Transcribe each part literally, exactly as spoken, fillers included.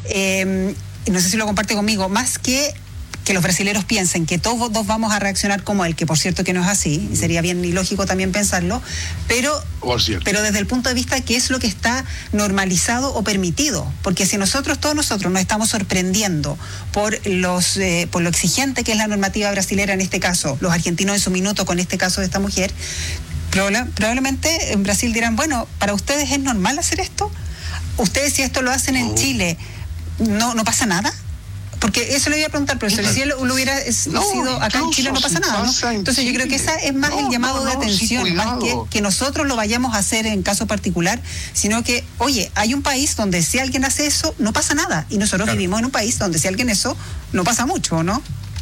eh, no sé si lo comparte conmigo, más que que los brasileros piensen que todos dos vamos a reaccionar como él, que por cierto que no es así, y sería bien ilógico también pensarlo, pero, pero desde el punto de vista qué es lo que está normalizado o permitido, porque si nosotros, todos nosotros nos estamos sorprendiendo por los eh, por lo exigente que es la normativa brasilera en este caso, los argentinos en su minuto con este caso de esta mujer, proba- probablemente en Brasil dirán, bueno, ¿para ustedes es normal hacer esto? ¿Ustedes si esto lo hacen en Chile, no, no pasa nada? Porque eso le iba a preguntar, profesor, si él lo hubiera no, sido acá en Chile no pasa si nada, pasa ¿no? Entonces yo creo que esa es más no, el llamado no, no, de atención, sí, más que, que nosotros lo vayamos a hacer en caso particular, sino que, oye, hay un país donde si alguien hace eso, no pasa nada, y nosotros claro. vivimos en un país donde si alguien eso, no pasa mucho, ¿no?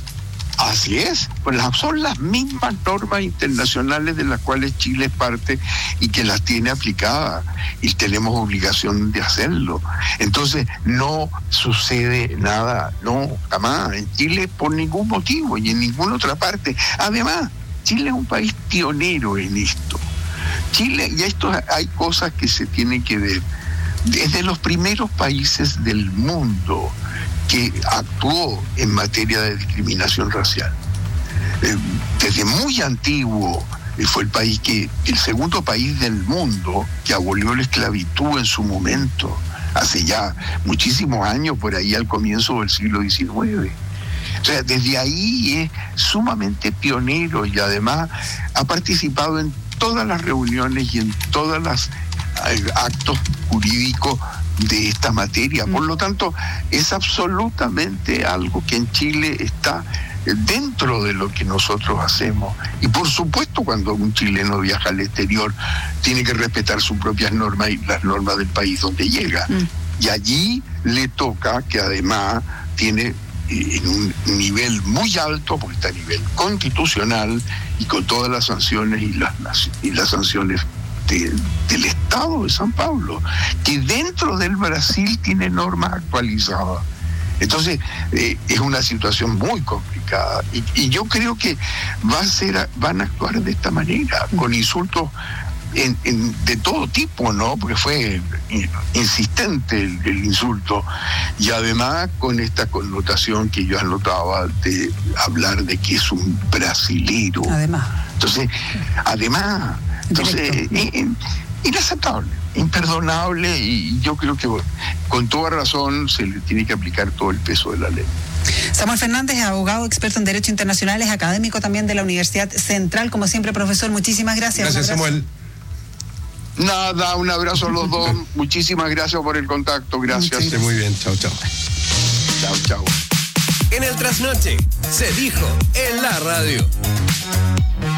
Así es, pues son las mismas normas internacionales de las cuales Chile es parte y que las tiene aplicadas y tenemos obligación de hacerlo. Entonces no sucede nada, no, jamás, en Chile por ningún motivo y en ninguna otra parte. Además, Chile es un país pionero en esto. Chile, y esto hay cosas que se tienen que ver, es de los primeros países del mundo que actuó en materia de discriminación racial. Eh, desde muy antiguo eh, fue el país que, el segundo país del mundo que abolió la esclavitud en su momento, hace ya muchísimos años, por ahí al comienzo del siglo diecinueve. O sea, desde ahí es sumamente pionero y además ha participado en todas las reuniones y en todos los eh, actos jurídicos de esta materia. Por lo tanto, es absolutamente algo que en Chile está dentro de lo que nosotros hacemos. Y por supuesto, cuando un chileno viaja al exterior, tiene que respetar sus propias normas y las normas del país donde llega. Mm. Y allí le toca, que además tiene en un nivel muy alto, porque está a nivel constitucional y con todas las sanciones y las, y las sanciones De, del Estado de San Pablo, que dentro del Brasil tiene normas actualizadas. Entonces, eh, es una situación muy complicada. Y, y yo creo que va a ser, van a actuar de esta manera, con insultos en, en, de todo tipo, ¿no? Porque fue insistente el, el insulto. Y además con esta connotación que yo anotaba de hablar de que es un brasilero. Además. Entonces, además... Entonces, eh, inaceptable, imperdonable, y yo creo que con toda razón se le tiene que aplicar todo el peso de la ley. Samuel Fernández, abogado, experto en Derecho Internacional, es académico también de la Universidad Central. Como siempre, profesor, muchísimas gracias. Gracias, Samuel. Nada, un abrazo a los dos. Muchísimas gracias por el contacto. Gracias. Sí, muy bien, chao, chao. Chao, chao. En el Trasnoche se dijo en la radio.